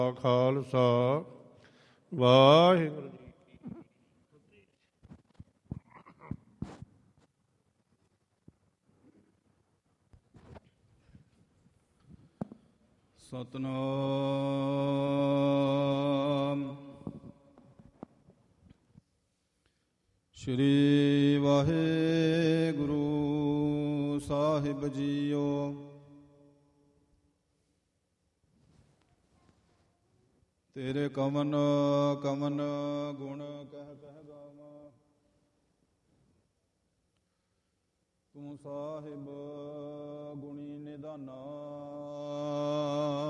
ਖਾਲਸਾ ਵਾਹਿਗੁਰੂ ਜੀ ਕੀ ਸਤਿਨਾਮ ਸ਼੍ਰੀ ਵਾਹਿਗੁਰੂ ਸਾਹਿਬ JIO. ਤੇਰੇ ਕਮਨ ਕਮਨ ਗੁਣ ਕਹਿ ਕਹਿ ਗਾਵਾਂ, ਤੂੰ ਸਾਹਿਬ ਗੁਣੀ ਨਿਧਾਨਾ।